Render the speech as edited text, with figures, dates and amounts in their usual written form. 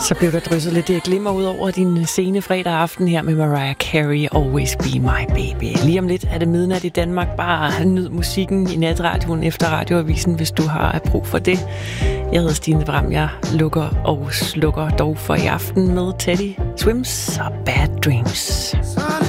Så blev der drysset lidt glimmer ud over din sene fredag aften her med Mariah Carey, Always Be My Baby. Lige om lidt er det midnat i Danmark. Bare nyd musikken i natradioen efter radioavisen, hvis du har brug for det. Jeg hedder Stine Bram. Jeg lukker og slukker dog for i aften med Teddy Swims og Bad Dreams.